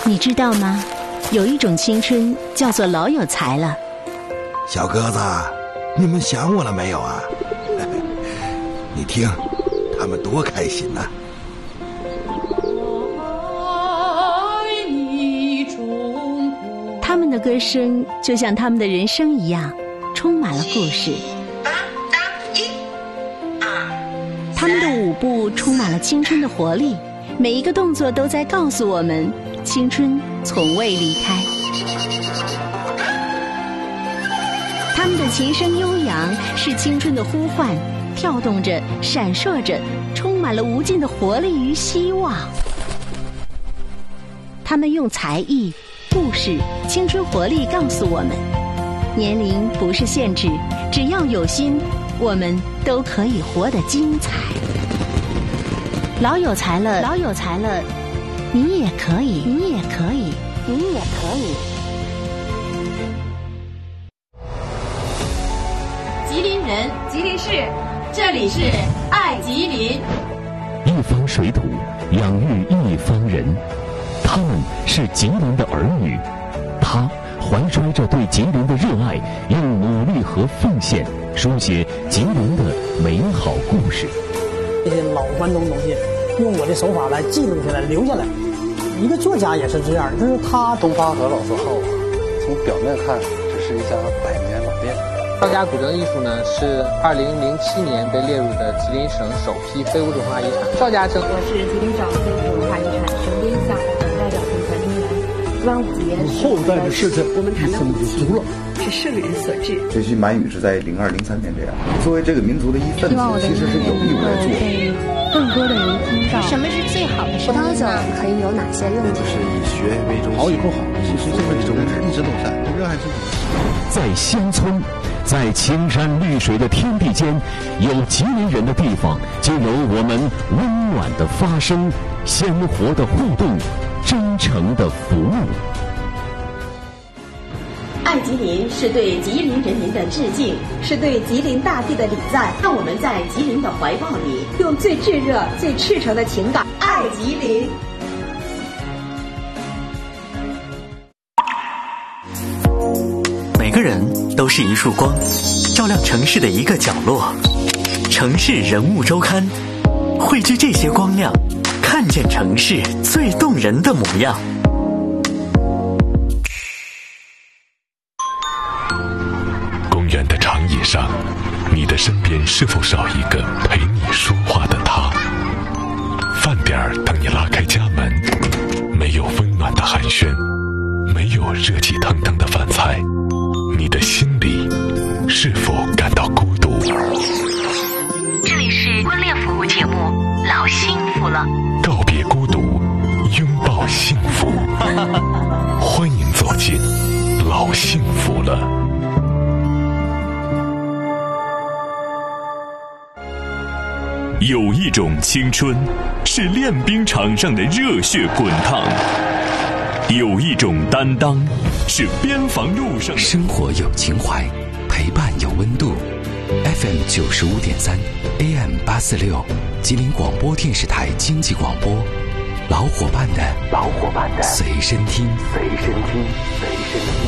你知道吗？有一种青春叫做老有才了。 小鸽子，你们想我了没有啊？你听，他们多开心呐！ 他们的歌声就像他们的人生一样，充满了故事。他们的舞步充满了青春的活力，每一个动作都在告诉我们，青春从未离开。他们的琴声悠扬，是青春的呼唤，跳动着，闪烁着，充满了无尽的活力与希望。他们用才艺、故事、青春活力告诉我们，年龄不是限制，只要有心，我们都可以活得精彩。老有才了，老有才了，你也可以，你也可以，你也可以。 吉林人，吉林市，这里是爱吉林。 一方水土养育一方人，他们是吉林的儿女，他怀揣着对吉林的热爱，用努力和奉献书写吉林的美好故事。 这些老关东东西，用我的手法来记录下来、留下来。一个作家也是这样，就是他东方和老字号从表面看只是一家百年老店。 赵家古筝艺术呢，是2007年被列入的吉林省首批非物质文化遗产。赵家筝， 我是吉林省非物质文化遗产省编项的代表性传承人。端午节， 后代的事情我们谈到就足了， 是圣人所致。 这些满语是在02、03年这样。作为这个民族的一份子，其实是有义务来做。 更多的人听到什么是最好的葡萄酒可以有哪些用途？ 就是以学为中心， 好以后好，其实这份宗旨一直都在，热爱自己。 在乡村，在青山绿水的天地间，有吉林人的地方，就有我们温暖的发声、鲜活的互动、真诚的服务。 爱吉林是对吉林人民的致敬，是对吉林大地的礼赞。让我们在吉林的怀抱里，用最炙热、最赤诚的情感爱吉林。 每个人都是一束光，照亮城市的一个角落。城市人物周刊，汇聚这些光亮，看见城市最动人的模样。 公园的长椅上，你的身边是否少一个陪你说话的他？饭点儿等你拉开家门，没有温暖的寒暄，没有热气腾腾的饭菜，你的心里是否感到孤独？ 这里是婚恋服务节目《老幸福了》， 告别孤独，拥抱幸福。欢迎走进老幸福了。 有一种青春是练兵场上的热血滚烫，有一种担当是边防路上的。 生活有情怀，陪伴有温度。FM 95.3 AM 846，吉林广播电视台经济广播，老伙伴的随身听，随身听，随身听。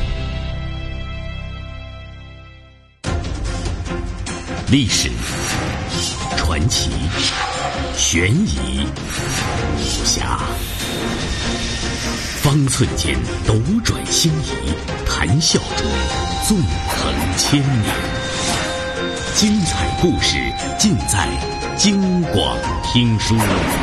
历史、传奇、悬疑、武侠，方寸间斗转星移，谈笑中纵横千年。精彩故事尽在京广听书。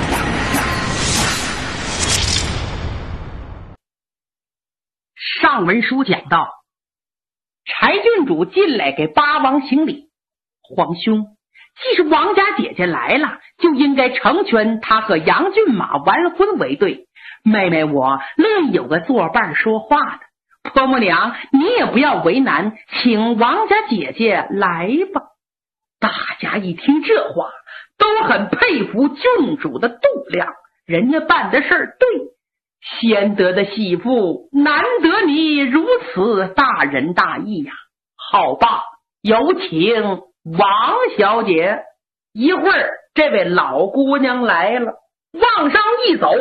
上文书讲到，柴郡主进来给八王行礼，皇兄，既是王家姐姐来了，就应该成全她和杨骏马完婚为对。妹妹我乐意有个作伴说话的，婆母娘你也不要为难，请王家姐姐来吧。大家一听这话，都很佩服郡主的度量，人家办的事儿对，先得的媳妇难得你如此大仁大义呀。好吧，有请王小姐。一会儿这位老姑娘来了，往上一走，哭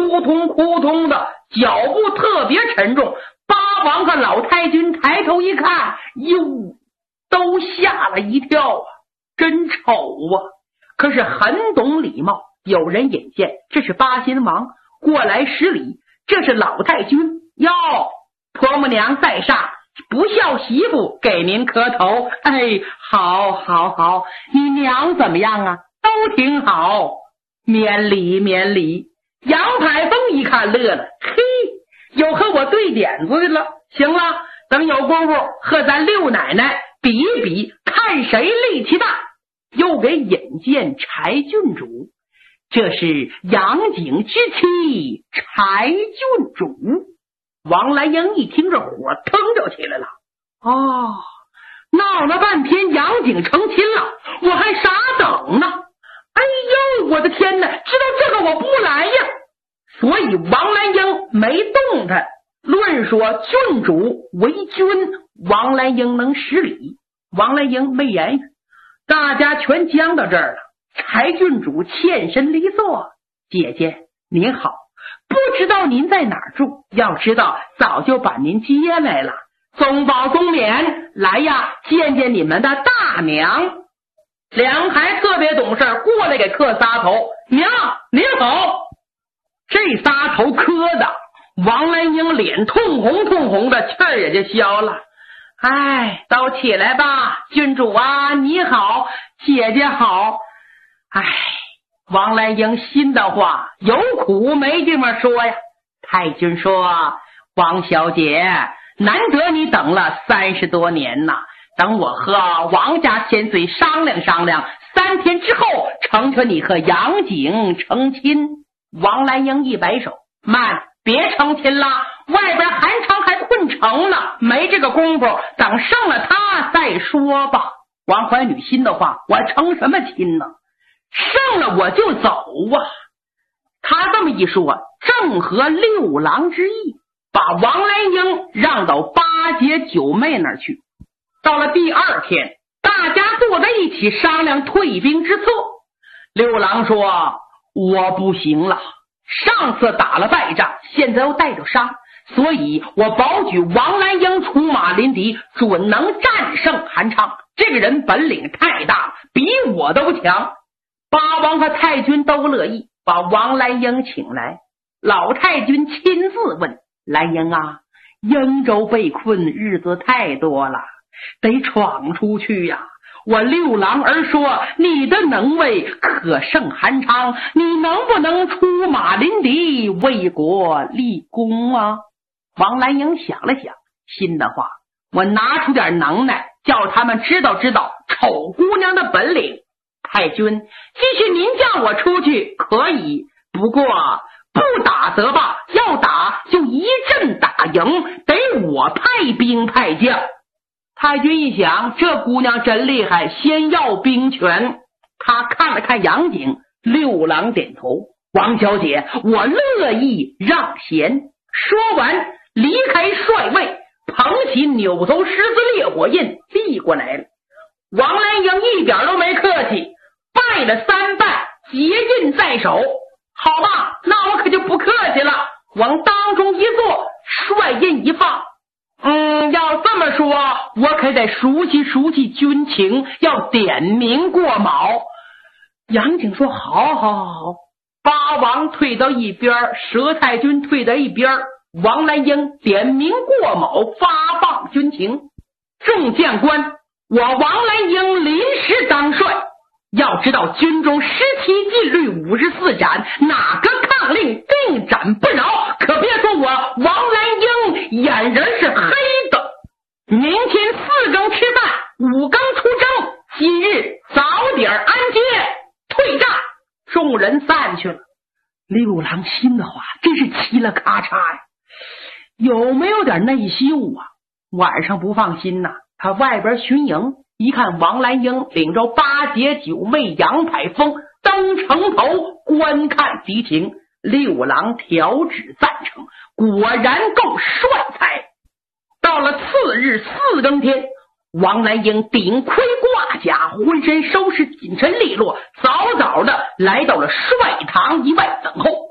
扑通扑通的，脚步特别沉重。八王和老太君抬头一看，哟，都吓了一跳啊，真丑啊！可是很懂礼貌，有人引荐，这是八心王，过来施礼。这是老太君，哟，婆母娘在上，不孝媳妇给您磕头。哎，好好好，你娘怎么样啊？都挺好，免礼免礼。杨排风一看乐了，嘿，有和我对点子的了。行了，等有功夫和咱六奶奶比一比，看谁力气大。又给引荐柴郡主，这是杨景之妻柴郡主。王兰英一听这火腾就起来了，哦，闹了半天杨景成亲了，我还傻等呢。哎呦，我的天哪，知道这个我不来呀。所以王兰英没动弹。论说郡主为君，王兰英能施礼，王兰英没言语。大家全僵到这儿了。柴郡主欠身离座，姐姐您好，不知道您在哪儿住？要知道早就把您接来了。宗保宗冕，来呀，见见你们的大娘。两孩特别懂事，过来给磕仨头。娘您好。这仨头磕的王兰英脸通红通红的，气儿也就消了。哎，都起来吧，郡主啊你好，姐姐好。哎，王兰英心的话有苦没地方说呀。太君说，王小姐，难得你等了30多年呐，等我和王家千岁商量商量，3天之后成全你和杨景成亲。王兰英一摆手，慢，别成亲了，外边韩昌还困成呢，没这个功夫，等上了他再说吧。王怀女心的话，我成什么亲呢？上了我就走啊。他这么一说，正合六郎之意，把王兰英让到八姐九妹那儿去。到了第2天，大家坐在一起商量退兵之策。六郎说，我不行了，上次打了败仗，现在又带着伤，所以我保举王兰英出马临敌，准能战胜韩昌。这个人本领太大，比我都强。八王和太君都乐意，把王兰英请来。老太君亲自问兰英啊，英州被困日子太多了，得闯出去呀。我六郎儿说，你的能为可胜韩昌，你能不能出马临敌，为国立功啊？王兰英想了想，心的话，我拿出点能耐，叫他们知道知道丑姑娘的本领。太君，继续您叫我出去可以，不过不打则罢，要打就一阵打赢，得我派兵派将。太君一想，这姑娘真厉害，先要兵权。他看了看杨景，六郎点头，王小姐，我乐意让贤。说完离开帅位，捧起扭头狮子烈火印递过来了。王兰英一点都没客气，拜了3拜，结印在手。好吧，那我可就不客气了，往当中一坐，帅印一放。要这么说，我可得熟悉熟悉军情，要点名过卯。杨景说，好好好。八王退到一边，佘太君退到一边，王兰英点名过卯，发放军情。众将官，我王兰英临时当帅，要知道军中17禁律54斩，哪个抗令定斩不饶，可别说我王兰英眼人是黑的。明天4更吃饭，5更出征，今日早点安歇，退战。众人散去了。六郎心的话真是嘁了咔嚓呀，有没有点内疚啊？晚上不放心呐，他外边巡营，一看王兰英领着八姐九妹杨排风登城头观看敌情，六郎调旨赞成，果然够帅才。到了次日4更天，王兰英顶盔挂甲，浑身收拾紧身利落，早早的来到了帅堂以外等候。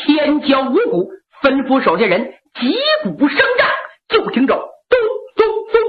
千交五鼓，吩咐手下人击鼓声战。就听着咚咚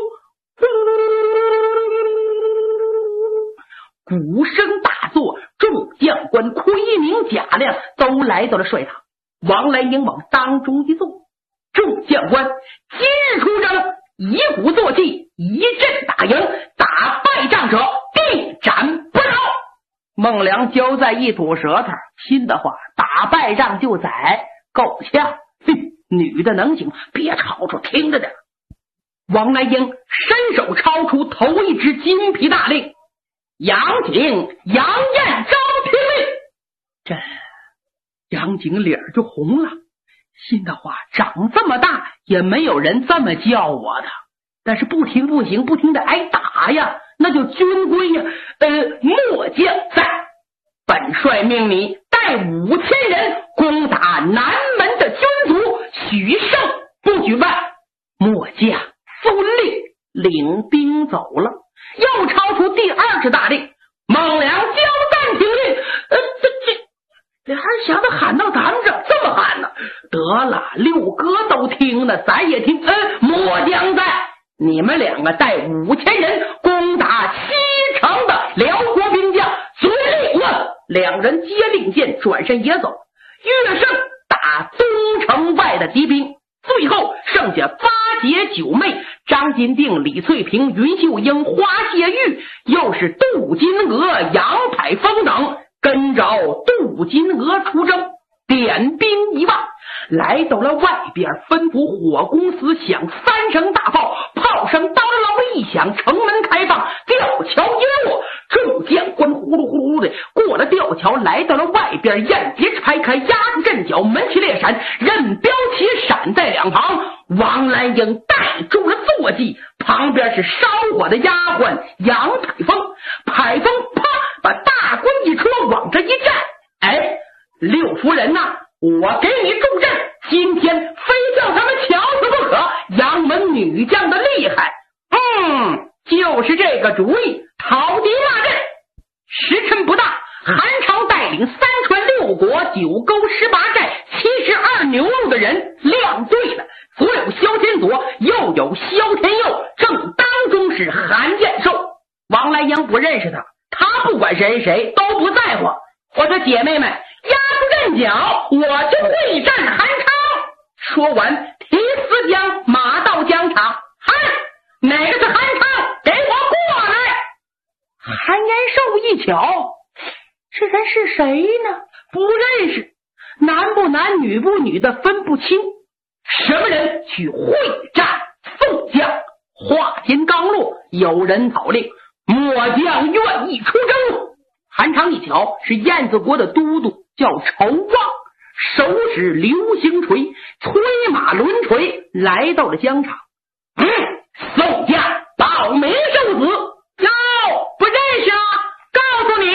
咚，鼓声大作，众将官盔明甲亮都来到了帅堂。王来英往当中一坐，众将官今日出征，以鼓作气，一阵打赢，打败仗者必斩不饶。孟良交在一吐舌头，心的话，打败仗就宰，够呛。女的能行，别吵吵，听着点。王来英伸手抄出头一支金皮大令，杨景、杨艳招听令。这杨景脸就红了，心的话，长这么大也没有人这么叫我的，但是不听不行，不听得挨打呀，那就军规呀。末将在，本帅命你带5000人攻打南门的军卒，许胜不许败。末将遵令，领兵走了。又抄出第2支大令，孟良交暂停令。这还想着喊到咱们这么喊呢？得了，六哥都听了，咱也听。末将在，你们2个带5000人攻打西城的辽国兵将，遵令。2人接令箭，转身也走。岳胜打东城外的敌兵，最后剩下8姐9妹张金定、李翠萍、云秀英、花谢玉，又是杜金娥、杨排风等，跟着杜金娥出征，点兵1万，来到了外边，吩咐火公司响3声大炮，炮声当啷一响，城门开放，吊桥一落，众将官呼噜呼噜的过了吊桥，来到了外边，雁节排开，压住阵脚，门旗列闪，任标旗闪在两旁。王兰英带住了坐骑，旁边是烧火的丫鬟杨排风。排风啪把大棍一戳，往这一站。六夫人呐，我给你助阵，今天非叫他们瞧死不可。杨门女将的厉害，就是这个主意，讨敌骂阵。时辰不大，韩超带领3川6国9沟18寨72牛肉的人亮队了，左有萧天佐，右有萧天佑，正当中是韩建寿。王来英不认识他，他不管谁都不在乎。我说姐妹们，压住阵脚，我就会战韩超。说完提4将马到疆场，哪个是韩超？给我过来！韩延寿一瞧，这人是谁呢？不认识，男不男女不女的分不清。什么人去会战宋将？话音刚落，有人讨令，末将愿意出征。韩昌一瞧，是燕子国的都督，叫仇望，手使流星锤，催马抡锤，来到了疆场。宋将报名受死。哟，不认识啊？告诉你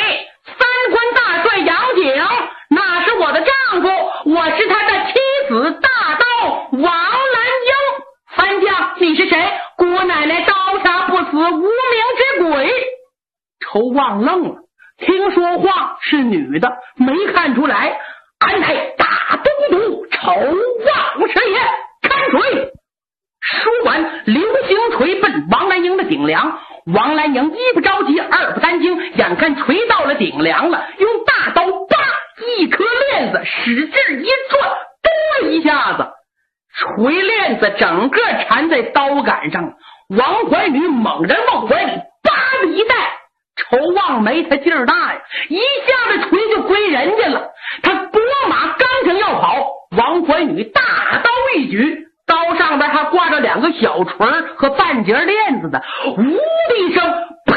，3关大帅杨景，那是我的丈夫，我是他的妻子大刀王兰英。韩将，你是谁？姑奶奶刀杀不死无名之鬼。仇望愣了，听说话是女的，没看出来。俺乃大都督仇望师爷，看锤！说完，流星锤奔王兰英的顶梁。王兰英一不着急，二不担惊，眼看锤到了顶梁了，用大刀叭一颗链子使劲一转，咚了一下子，锤链子整个缠在刀杆上。王怀女猛然往怀里叭的一带，仇望没他劲儿大呀，一下子锤就归人家了。他拨马刚正要跑，王怀女大刀一举，刀上边还挂着2个小锤和半截链子的，呜的一声，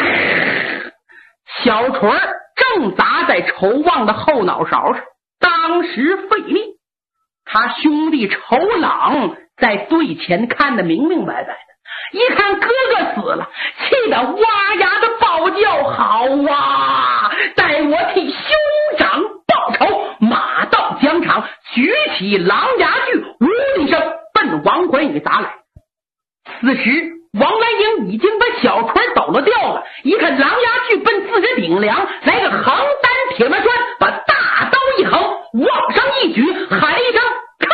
小锤正砸在仇望的后脑勺上，当时废力。他兄弟仇朗在队前看得明明白白的，一看哥哥死了，气得哇呀的暴叫，好啊，待我替兄长报仇。马到疆场，举起狼牙锯，呜的一声奔王怀女砸来。此时王兰英已经把小锤抖了掉了，一看狼牙锯奔自己顶梁，来个横单铁门栓，把大刀一横， 往上一举，喊了一声开，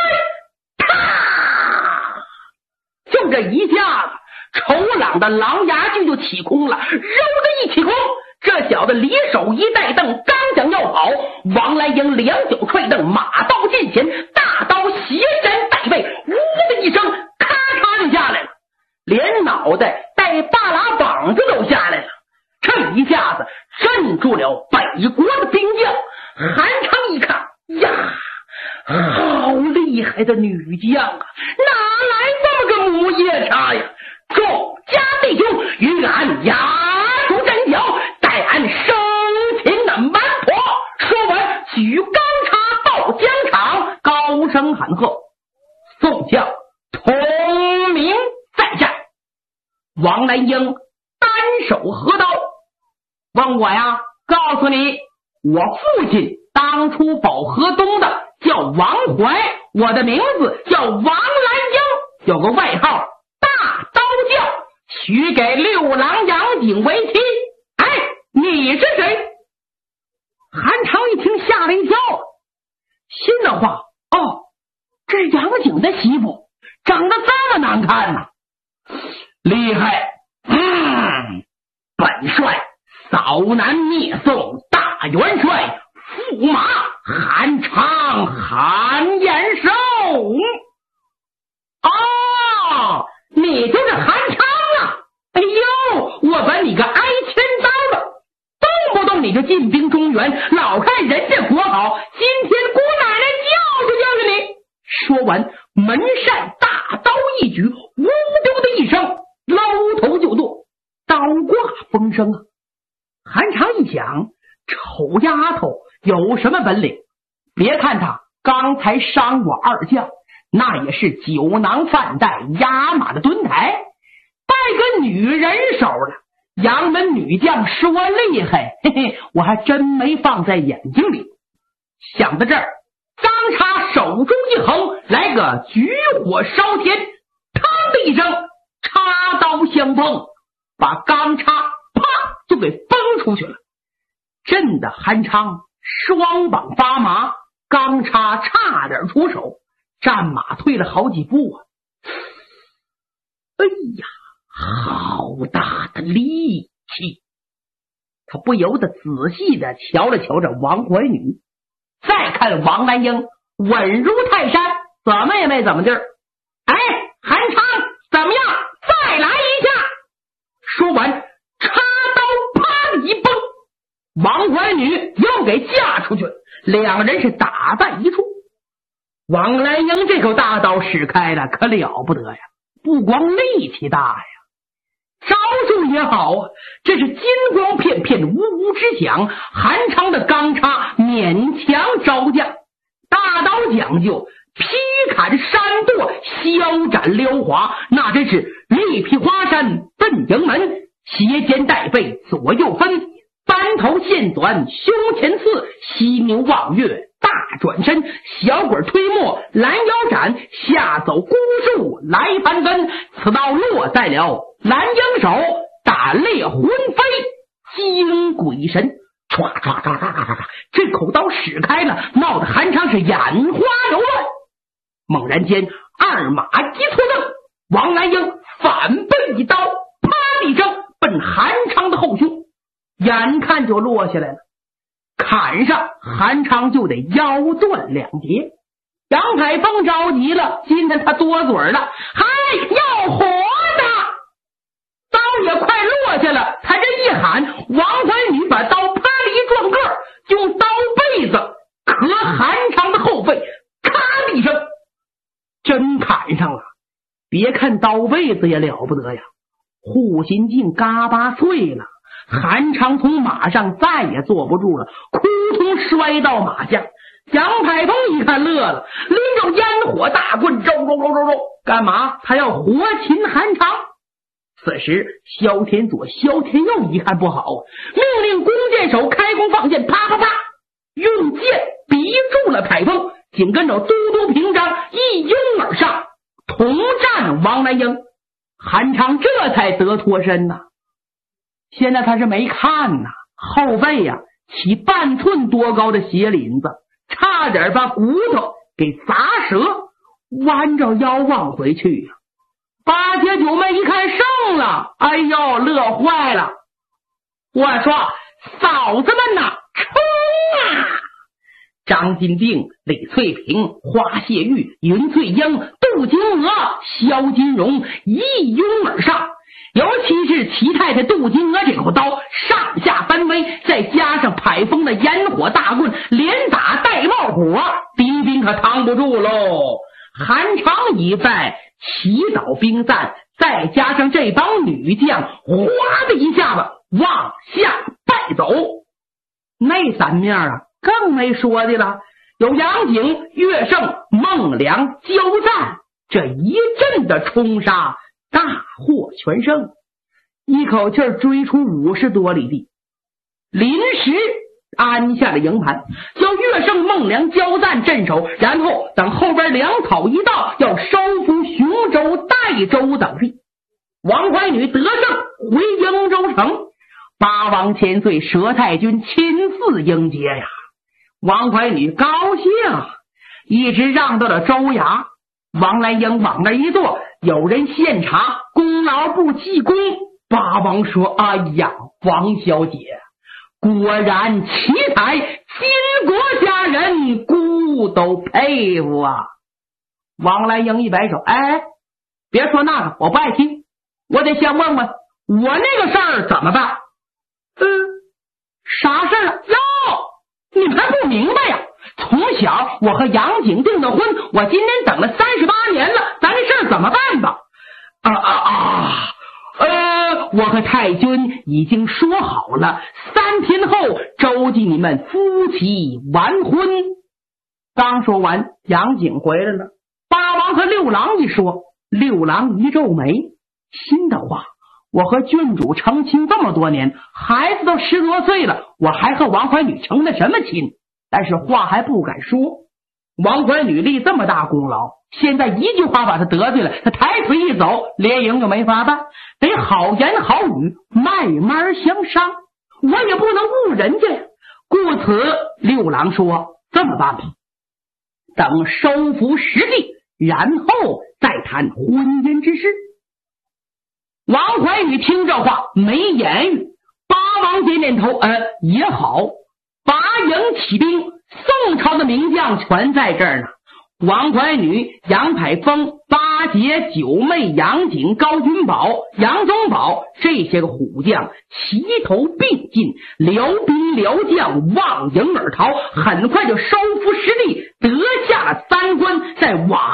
啪！就这一下子，丑朗的狼牙锯就起空了，揉的一起空，这小子离手一带蹬，刚想要跑，王来英两脚踹蹬，马刀进前，大刀斜山带背，呜的一声，咔嚓就下来了，连脑袋带大拉膀子都下来了。这一下子镇住了北国的兵将。韩昌一看呀，好厉害的女将啊，哪来这么个母夜叉呀？众家弟兄，与俺压住阵脚，待俺生擒的蛮婆。说完举钢叉到疆场，高声喊喝，宋将同名在战。王来英单手合刀，问我呀，告诉你，我父亲当初保河东的叫王怀，我的名字叫王来英，有个外号大刀匠，许给六郎杨景为妻。哎，你是谁？韩昌一听吓了一跳，心的话，哦，这是杨景的媳妇，长得这么难看呢，厉害。本帅扫南灭宋大元帅驸马韩昌韩延寿。哦，你就是韩昌啊！哎呦，我把你个挨千刀的，动不动你就进兵中原，老看人家国好，今天姑奶奶教就教训你。说完，门扇大刀一举，呜丢的一声，搂头就剁，刀挂风声啊！韩昌一想，丑丫头有什么本领？别看她刚才伤我二将，那也是酒囊饭袋压马的墩台，拜个女人手了。杨门女将说厉害，嘿嘿，我还真没放在眼睛里。想到这儿，张叉手中一横，来个举火烧天，嘡的一声，插刀相碰，把钢叉啪就给崩出去了。震得韩昌双膀发麻，钢叉差点出手，战马退了好几步啊！哎呀，好大的力气！他不由得仔细的瞧了瞧这王怀女，再看王来英稳如泰山，怎么也没怎么地儿。哎，韩昌怎么样？再来一下！说完，插刀啪的一崩，王怀女又给架出去了，两人是打在一处。王来英这口大刀使开了，可了不得呀！不光力气大呀，招数也好啊！这是金光片片，呜呜之响，韩昌的钢叉勉强招架。大刀讲究劈砍山剁，削斩撩滑，那真是力劈华山奔营门，斜肩带背左右分，班头线短胸前刺，西牛望月大转身，小鬼推磨拦腰斩，下走孤树来盘根，此刀落在了蓝鹰手，胆裂魂飞惊鬼神。唰唰唰唰唰唰，这口刀使开了，闹得韩昌是眼花缭乱。猛然间，二马一错蹬，王来英反背一刀，啪的一声奔韩昌的后胸，眼看就落下来了。砍上，韩昌就得腰断两截。杨凯峰着急了，今天他多嘴了，嗨，要活的！刀也快落下了，他这一喊，王怀女把刀啪的一撞个，用刀背子磕韩昌的后背，咔的一声，真砍上了。别看刀背子也了不得呀，护心镜嘎巴碎了。韩昌从马上再也坐不住了，扑通摔到马下。杨排风一看乐了，拎着烟火大棍，周，干嘛？他要活擒韩昌。此时萧天左、萧天佑一看不好，命令弓箭手开弓放箭，啪啪啪，用箭逼住了排风，紧跟着嘟嘟平章一拥而上，同战王来英。韩昌这才得脱身呐。现在他是没看呐，后背呀起半寸多高的血领子， 差点把骨头给砸折，弯着腰往回去呀。八姐九妹一看胜了，哎呦，乐坏了。我说嫂子们呐，冲啊！张金定、李翠萍、花谢玉、云翠英、杜金娥、萧金荣一拥而上，尤其是齐太太杜金娥这口刀上下翻飞，再加上排风的烟火大棍，连打带冒火，丁兵可扛不住喽。韩常一败，齐岛兵散，再加上这帮女将哗的一下子往下败走，那三面啊更没说的了，有杨景、岳胜、孟良交战，这一阵的冲杀，大获全胜，一口气追出50多里地，临时安下了营盘，叫岳胜、孟良交战镇守，然后等后边粮草一到，要收复雄州、代州等地。王怀女得胜回英州城，八王千岁佘太君亲自迎接呀。王怀女高兴，一直让到了州衙。王来英往那一坐，有人献茶，功劳不记功。八王说：哎呀，王小姐果然奇才，金国家人姑都佩服啊。王来英一摆手：哎，别说那个，我不爱听，我得先问问我那个事儿怎么办。啥事儿啊？哟，你们还不明白呀？从小我和杨景订的婚，我今天等了38年了，咱这事儿怎么办吧？我和太君已经说好了，3天后周记你们夫妻完婚。刚说完，杨景回来了。八王和六郎一说，六郎一皱眉，心的话，我和郡主成亲这么多年，孩子都10多岁了，我还和王怀女成了什么亲？但是话还不敢说。王怀女立这么大功劳，现在一句话把他得罪了，他抬腿一走，联营就没法办，得好言好语慢慢相商，我也不能误人家呀。故此六郎说，这么办吧，等收服实地，然后再谈婚姻之事。王怀女听这话没言语，八王点点头，也好。拔营起兵，宋朝的名将全在这儿呢。王怀女、杨排风、八节、九妹、杨景、高君宝、杨宗保这些个虎将齐头并进，辽兵辽将望营而逃，很快就收复失地，得下了3关，在瓦